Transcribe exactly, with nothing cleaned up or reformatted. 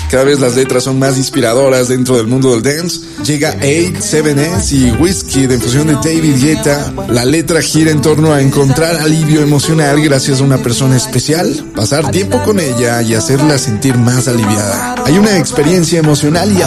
Cada vez las letras son más inspiradoras dentro del mundo del dance. Llega eight, seven S y Whiskey de fusión de David Guetta. La letra gira en torno a encontrar alivio emocional gracias a una persona especial, pasar tiempo con ella y hacerla sentir más aliviada. Hay una experiencia emocional y